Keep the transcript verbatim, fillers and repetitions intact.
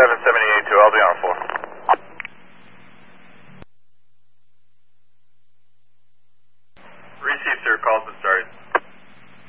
seven seven eight two, I'll be on four. Received, sir. Call's been started.